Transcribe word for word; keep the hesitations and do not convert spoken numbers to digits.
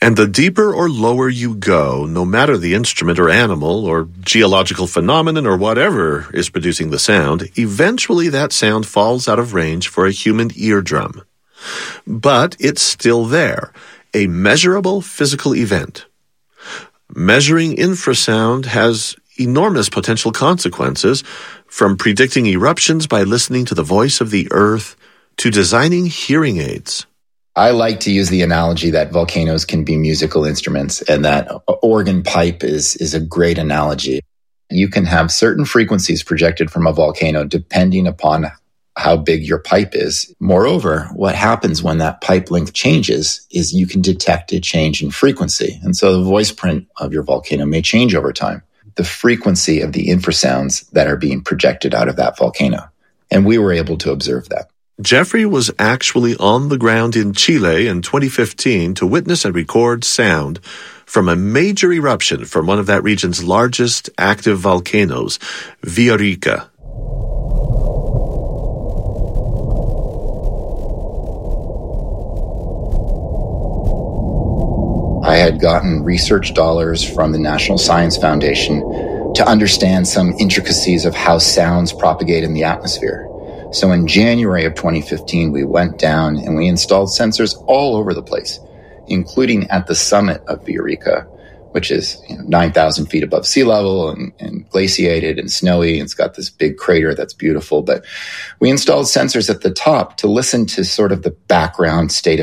And the deeper or lower you go, no matter the instrument or animal or geological phenomenon or whatever is producing the sound, eventually that sound falls out of range for a human eardrum. But it's still there, a measurable physical event. Measuring infrasound has enormous potential consequences, from predicting eruptions by listening to the voice of the earth to designing hearing aids. I like to use the analogy that volcanoes can be musical instruments, and that organ pipe is, is a great analogy. You can have certain frequencies projected from a volcano depending upon how big your pipe is. Moreover, what happens when that pipe length changes is you can detect a change in frequency. And so the voice print of your volcano may change over time. The frequency of the infrasounds that are being projected out of that volcano. And we were able to observe that. Jeffrey was actually on the ground in Chile in twenty fifteen to witness and record sound from a major eruption from one of that region's largest active volcanoes, Villarrica. I had gotten research dollars from the National Science Foundation to understand some intricacies of how sounds propagate in the atmosphere. So in January of twenty fifteen, we went down and we installed sensors all over the place, including at the summit of Villarrica, which is you know, nine thousand feet above sea level and, and glaciated and snowy. It's got this big crater that's beautiful. But we installed sensors at the top to listen to sort of the background state of